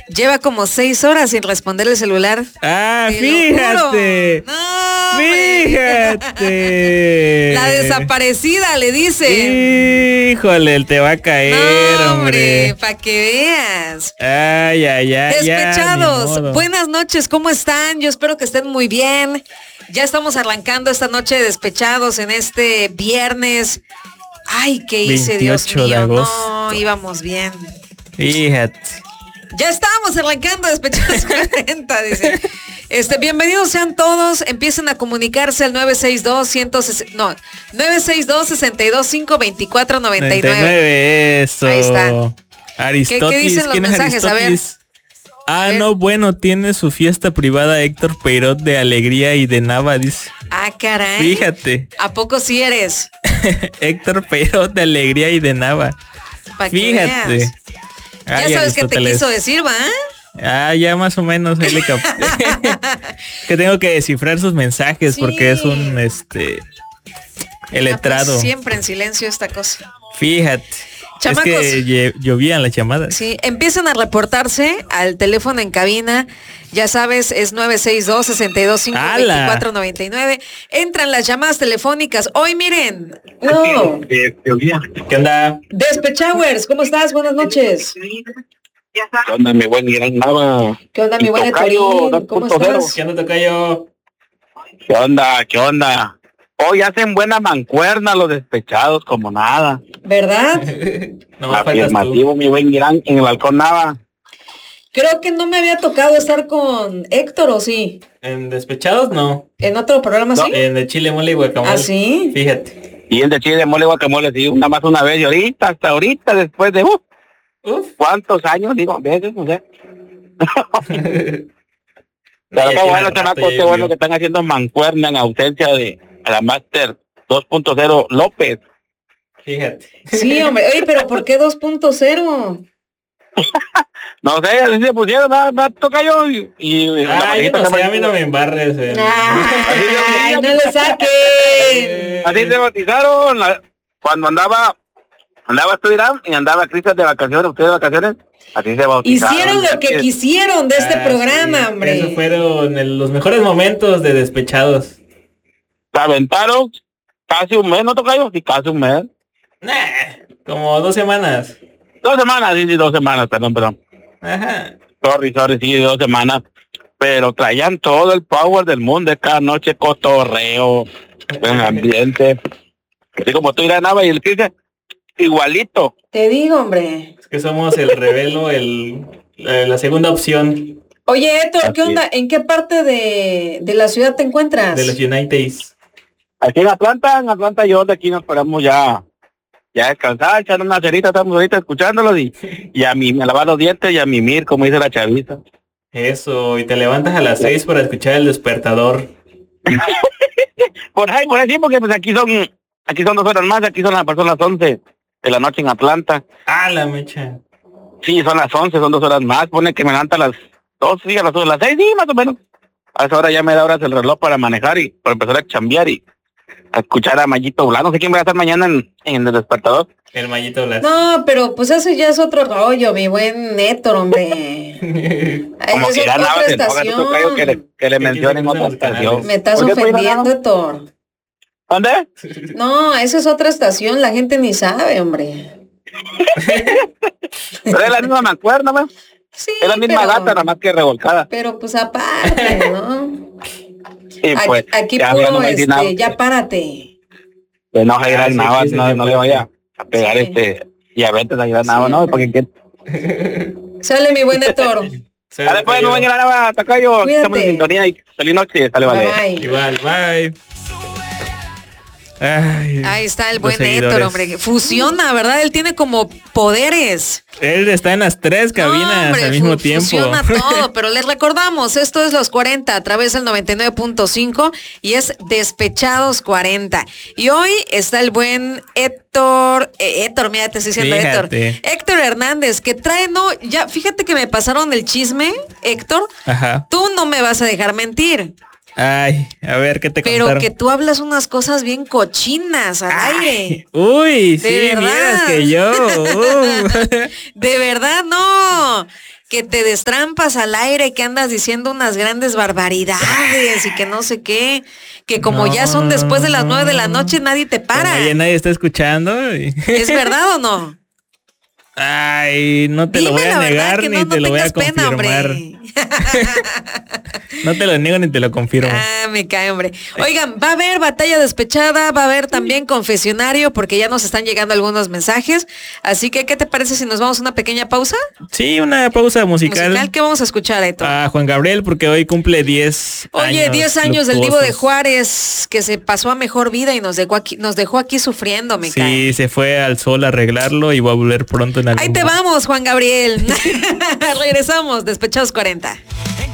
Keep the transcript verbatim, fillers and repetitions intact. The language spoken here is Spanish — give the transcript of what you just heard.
Lleva como seis horas sin responder el celular. Ah, Te fíjate. No, fíjate. La desaparecida le dice. Híjole, te va a caer, no, hombre. Para que veas. Ay, ay, ay. Despechados, ya, buenas noches, ¿cómo están? Yo espero que estén muy bien. Ya estamos arrancando esta noche de Despechados en este viernes. Ay, ¿qué hice, Dios mío? De agosto. No, íbamos bien. Fíjate. Ya estábamos arrancando Despechados cuarenta, dice. Este, bienvenidos sean todos. Empiecen a comunicarse al nueve seis dos, no, nueve seis dos, seis dos cinco, dos cuatro nueve nueve. Eso. Ahí está. Aristóteles. ¿Qué, qué dicen los mensajes? A ver. Ah, no, bueno, tiene su fiesta privada Héctor Peirot de Alegría y de Nava, dice. Ah, caray. Fíjate. ¿A poco sí eres? Héctor Peirot de Alegría y de Nava. Pa' Fíjate. Que Ay, ya sabes qué te quiso decir, ¿va? Ah, ya más o menos ahí le cap- que tengo que descifrar sus mensajes, sí. Porque es un este el letrado. Pues siempre en silencio esta cosa. Fíjate. Chamacos, es que llovían las llamadas. Sí, empiezan a reportarse al teléfono en cabina. Ya sabes, es nueve seis dos, seis dos cinco, dos cuatro nueve nueve. Entran las llamadas telefónicas. Hoy, miren. No. ¿Qué onda? Despechowers, ¿cómo estás? Buenas noches. ¿Qué onda, mi buen Irán Nava? ¿Qué onda, mi buen Torín? ¿Cómo estás? ¿Qué onda, tocayo? ¿Qué onda? ¿Qué onda? Hoy hacen buena mancuerna los Despechados como nada. ¿Verdad? No, afirmativo, mi buen Irán, en el balcón Nava. Creo que no me había tocado estar con Héctor, ¿o sí? En Despechados, no. ¿En otro programa, no, sí? En de Chile, Mole y Guacamole. ¿Ah, sí? Fíjate. Y en de Chile, Mole y Guacamole, sí, nada más una vez. Y ahorita, hasta ahorita, después de... Uh, Uf. ¿Cuántos años? Digo, veces, no sé. Pero qué bueno, chamacos, qué bueno que están haciendo mancuerna en ausencia de la Master dos punto cero López. Fíjate. Sí, hombre. Oye, pero ¿por qué dos punto cero? No sé, así se pusieron, me, me toca yo y... y Ay, no sé, a mí no me embarres. Eh. Ay, no le saquen. Así se bautizaron la, cuando andaba... Andaba tú, Irán, y andaba Cristian de vacaciones, ustedes de vacaciones, así se bautizaron. Hicieron lo que quisieron de este ah, programa, sí. Hombre. Esos fueron el, los mejores momentos de Despechados. Se aventaron casi un mes, ¿no, tocayo? Sí, casi un mes. Nah, como dos semanas. Dos semanas, sí, sí, dos semanas, perdón, perdón. Ajá. Sorry, sorry, sí, dos semanas. Pero traían todo el power del mundo, cada noche cotorreo, en ambiente. Así como tú, Irán, Nava y el Cristian. Igualito. Te digo, hombre. Es que somos el revelo, el la, la segunda opción. Oye, Héctor, ¿qué onda? ¿En qué parte de, de la ciudad te encuentras? De los United. Aquí en Atlanta, en Atlanta yo de aquí nos paramos ya, ya descansar, echar una cerita, estamos ahorita escuchándolos y, y a mí, a lavar los dientes y a mimir, como dice la chavista. Eso, y te levantas a las seis para escuchar el despertador. Por ahí, por ahí sí, porque pues aquí son, aquí son dos horas más, aquí son las personas once de la noche en Atlanta. Ah, la mecha. Sí, son las once, son dos horas más. Pone que me levanta a las dos, sí, a las dos, a las seis, sí, más o menos. A esa hora ya me da horas el reloj para manejar y para empezar a chambear y a escuchar a Mayito Blas. No sé quién va a estar mañana en, en el despertador. El Mayito Blas. No, pero pues eso ya es otro rollo, mi buen Héctor, hombre. Como que ya nada, estación. Que le, que le mencionen otra estación. Me estás ofendiendo, Héctor. ¿Dónde? No, esa es otra estación, la gente ni sabe, hombre. Pero es la misma mancuerna, ¿no? Sí, es la misma pero, gata, nada más que revolcada. Pero pues aparte, ¿no? Sí, pues, aquí ya, puro, no este, ya párate. Pues no, a ir al Nava, no, no le vaya a pegar sí. este diabetes, a ir al Nava, sí, ¿no? Porque ¿qué? Sale mi buen Héctor. Dale, pues, no venga la Nava, Tocayo. Estamos en sintonía y feliz noche. Sale, vale. Bye. Igual, bye. Ay, ahí está el buen Héctor, hombre. Fusiona, ¿verdad? Él tiene como poderes. Él está en las tres cabinas no, hombre, al mismo fu- tiempo. Fusiona todo, pero les recordamos, esto es Los cuarenta a través del noventa y nueve punto cinco y es Despechados cuarenta. Y hoy está el buen Héctor, eh, Héctor, mira, te estoy diciendo Fíjate. Héctor. Héctor Hernández, que trae, no, ya, fíjate que me pasaron el chisme, Héctor. Ajá. Tú no me vas a dejar mentir. Ay, a ver, ¿qué te Pero contaron? que tú hablas unas cosas bien cochinas al Ay, aire. Uy, ¿De sí, verdad? miras que yo. Uh. De verdad, no. que te destrampas al aire, que andas diciendo unas grandes barbaridades y que no sé qué, que como no, ya son después de las nueve de la noche, nadie te para. Oye, nadie está escuchando. Y... ¿Es verdad o no? Ay, no te Dime lo voy a negar no, ni no te lo voy a pena, confirmar. No te lo niego ni te lo confirmo. Ah, me cae, hombre. Oigan, va a haber batalla despechada, va a haber también confesionario, porque ya nos están llegando algunos mensajes. Así que, ¿qué te parece si nos vamos a una pequeña pausa? Sí, una pausa musical. ¿Musical? ¿Qué vamos a escuchar, Héctor? A Juan Gabriel, porque hoy cumple diez años. Oye, diez años del Divo de Juárez, que se pasó a mejor vida y nos dejó aquí, nos dejó aquí sufriendo, me sí, cae. Sí, se fue al sol a arreglarlo y va a volver pronto en algún Ahí te vamos, Juan Gabriel. Regresamos, Despechados cuarenta.